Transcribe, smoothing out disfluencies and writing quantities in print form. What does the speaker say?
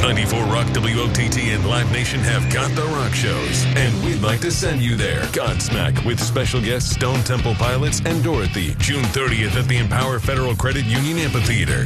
94 Rock WOTT and Live Nation have got the rock shows, and we'd like to send you there. Godsmack with special guests Stone Temple Pilots and Dorothy, June 30th at the Empower Federal Credit Union Amphitheater.